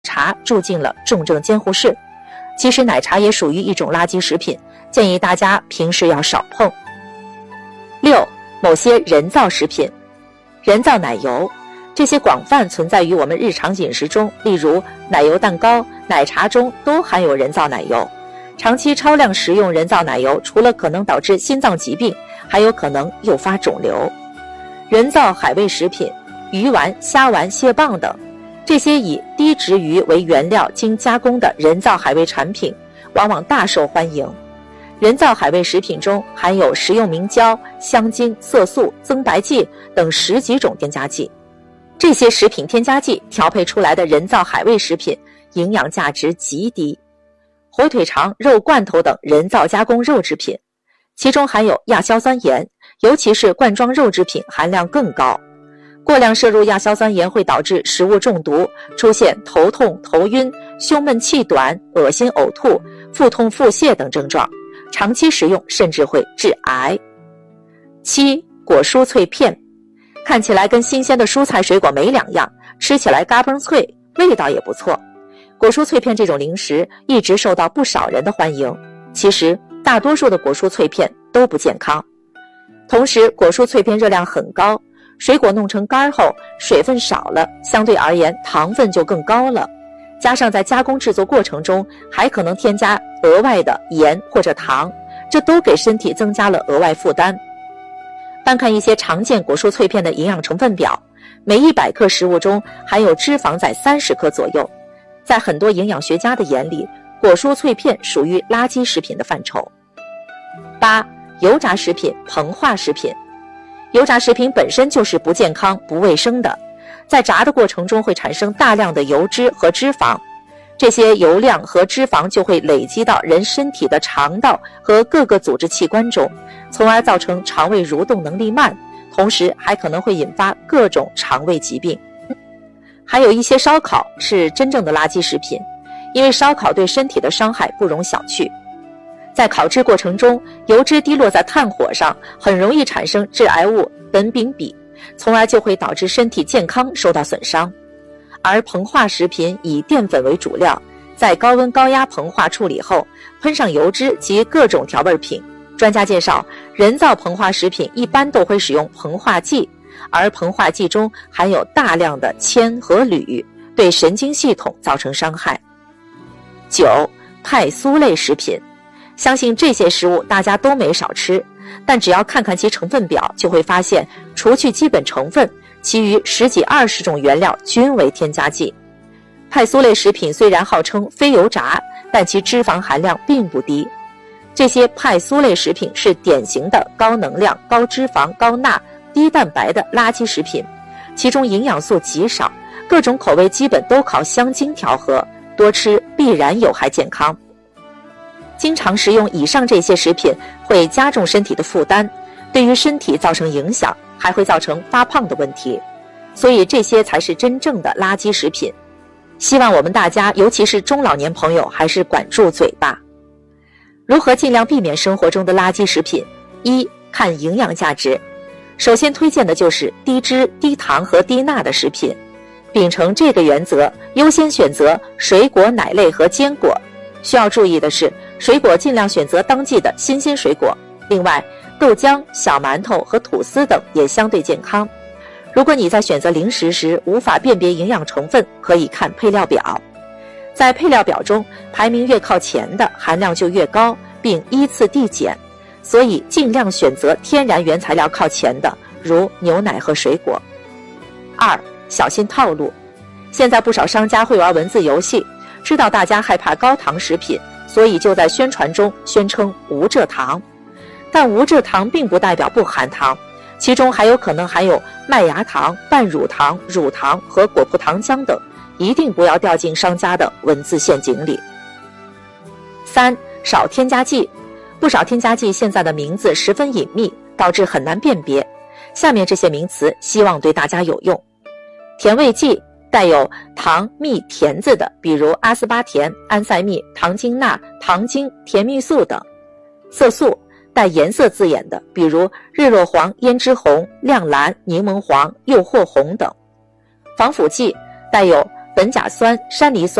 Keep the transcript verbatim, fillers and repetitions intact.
茶住进了重症监护室。其实奶茶也属于一种垃圾食品，建议大家平时要少碰。六、某些人造食品，人造奶油，这些广泛存在于我们日常饮食中，例如奶油蛋糕、奶茶中都含有人造奶油。长期超量食用人造奶油，除了可能导致心脏疾病，还有可能诱发肿瘤。人造海味食品，鱼丸、虾丸、蟹棒等，这些以低脂鱼为原料经加工的人造海味产品，往往大受欢迎。人造海味食品中含有食用明胶、香精、色素、增白剂等十几种添加剂。这些食品添加剂调配出来的人造海味食品，营养价值极低。火腿肠、肉罐头等人造加工肉制品，其中含有亚硝酸盐，尤其是罐装肉制品含量更高。过量摄入亚硝酸盐会导致食物中毒，出现头痛、头晕、胸闷气短、恶心呕吐、腹痛腹泻等症状，长期食用甚至会致癌。七、果蔬脆片，看起来跟新鲜的蔬菜水果没两样，吃起来嘎嘣脆，味道也不错。果蔬脆片这种零食一直受到不少人的欢迎，其实大多数的果蔬脆片都不健康。同时，果蔬脆片热量很高，水果弄成干后水分少了，相对而言糖分就更高了，加上在加工制作过程中还可能添加额外的盐或者糖，这都给身体增加了额外负担。翻看一些常见果蔬脆片的营养成分表，每一百克食物中含有脂肪在三十克左右。在很多营养学家的眼里，果蔬脆片属于垃圾食品的范畴。八、油炸食品、膨化食品。油炸食品本身就是不健康、不卫生的，在炸的过程中会产生大量的油脂和脂肪，这些油量和脂肪就会累积到人身体的肠道和各个组织器官中，从而造成肠胃蠕动能力慢，同时还可能会引发各种肠胃疾病。还有一些烧烤是真正的垃圾食品，因为烧烤对身体的伤害不容小觑。在烤制过程中，油脂滴落在炭火上，很容易产生致癌物苯丙芘，从而就会导致身体健康受到损伤。而膨化食品以淀粉为主料，在高温高压膨化处理后，喷上油脂及各种调味品。专家介绍，人造膨化食品一般都会使用膨化剂，而膨化剂中含有大量的铅和铝，对神经系统造成伤害。九、派酥类食品。相信这些食物大家都没少吃，但只要看看其成分表，就会发现除去基本成分，其余十几二十种原料均为添加剂。派酥类食品虽然号称非油炸，但其脂肪含量并不低。这些派酥类食品是典型的高能量、高脂肪、高钠、低蛋白的垃圾食品，其中营养素极少，各种口味基本都靠香精调和，多吃必然有害健康。经常食用以上这些食品会加重身体的负担，对于身体造成影响，还会造成发胖的问题，所以这些才是真正的垃圾食品。希望我们大家，尤其是中老年朋友，还是管住嘴吧。如何尽量避免生活中的垃圾食品？一、看营养价值。首先推荐的就是低脂、低糖和低钠的食品，秉承这个原则，优先选择水果、奶类和坚果。需要注意的是，水果尽量选择当季的新鲜水果。另外，豆浆、小馒头和吐司等也相对健康。如果你在选择零食时无法辨别营养成分，可以看配料表。在配料表中，排名越靠前的含量就越高，并依次递减，所以尽量选择天然原材料靠前的，如牛奶和水果。二、小心套路。现在不少商家会玩文字游戏，知道大家害怕高糖食品，所以就在宣传中宣称无蔗糖。但无蔗糖并不代表不含糖，其中还有可能含有麦芽糖、半乳糖、乳糖和果葡糖浆等，一定不要掉进商家的文字陷阱里。三、少添加剂。不少添加剂现在的名字十分隐秘，导致很难辨别。下面这些名词希望对大家有用。甜味剂，带有糖、蜜、甜字的，比如阿斯巴甜、安赛蜜、糖精钠、糖精、甜蜜素等。色素，带颜色字眼的，比如日落黄、胭脂红、亮蓝、柠檬黄、诱惑红等。防腐剂，带有苯苯甲酸、山梨酸